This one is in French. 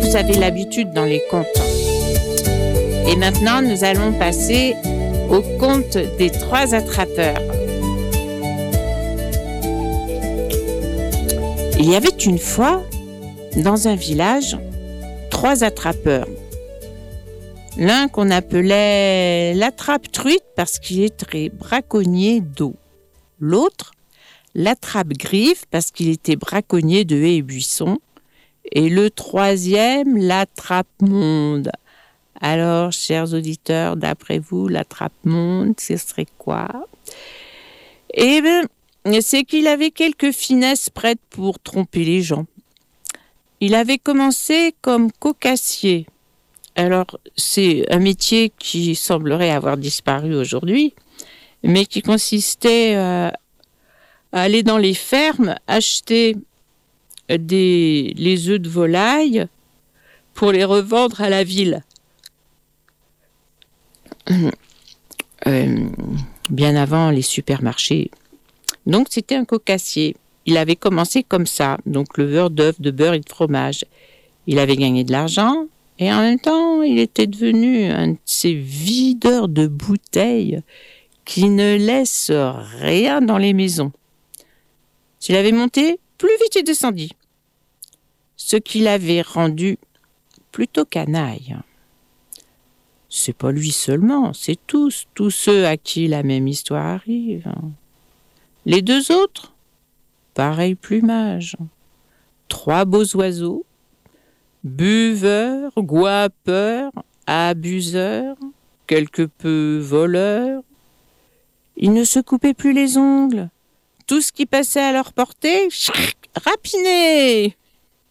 vous avez l'habitude dans les contes. Et maintenant, nous allons passer au conte des 3 attrapeurs. Il y avait une fois, dans un village, 3 attrapeurs. L'un qu'on appelait l'attrape-truite parce qu'il est très braconnier d'eau. L'autre, l'attrape-griffe parce qu'il était braconnier de haies et buissons. Et le 3e, l'attrape-monde. Alors, chers auditeurs, d'après vous, l'attrape-monde, ce serait quoi? Eh bien, c'est qu'il avait quelques finesses prêtes pour tromper les gens. Il avait commencé comme cocassier. Alors, c'est un métier qui semblerait avoir disparu aujourd'hui, mais qui consistait à aller dans les fermes, acheter les œufs de volaille pour les revendre à la ville. Bien avant les supermarchés. Donc, c'était un cocassier. Il avait commencé comme ça, donc leveur d'œufs, de beurre et de fromage. Il avait gagné de l'argent. Et en même temps, il était devenu un de ces videurs de bouteilles qui ne laissent rien dans les maisons. S'il avait monté, plus vite il descendit. Ce qui l'avait rendu plutôt canaille. C'est pas lui seulement, c'est tous ceux à qui la même histoire arrive. Les 2 autres, pareil plumage. 3 beaux oiseaux, buveurs, gouapeurs, abuseurs, quelque peu voleurs. Ils ne se coupaient plus les ongles. Tout ce qui passait à leur portée, rapiné.